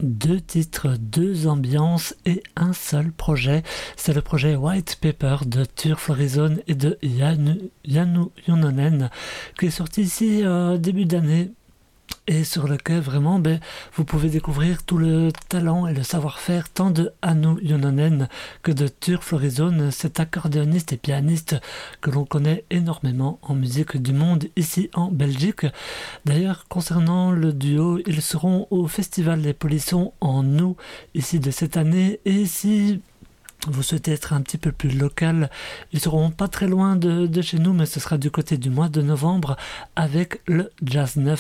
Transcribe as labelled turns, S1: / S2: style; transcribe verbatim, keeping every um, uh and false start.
S1: deux titres, deux ambiances et un seul projet. C'est le projet White Paper de Tur Florizon et de Janu, Janu Junonen qui est sorti ici euh, début d'année et sur lequel vraiment ben, vous pouvez découvrir tout le talent et le savoir-faire tant de Janu Junonen que de Tur Florizon, cet accordéoniste et pianiste que l'on connaît énormément en musique du monde ici en Belgique. D'ailleurs, concernant le duo, ils seront au Festival des Polissons en août ici de cette année, et si vous souhaitez être un petit peu plus local, ils seront pas très loin de, de chez nous, mais ce sera du côté du mois de novembre avec le Jazz neuf